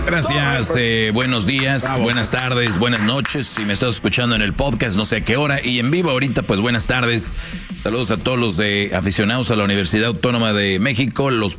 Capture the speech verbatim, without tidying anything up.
Gracias, eh, buenos días, Bravo. Buenas tardes, buenas noches. Si me estás escuchando en el podcast, no sé a qué hora, y en vivo ahorita, pues buenas tardes. Saludos a todos los de aficionados a la Universidad Autónoma de México, los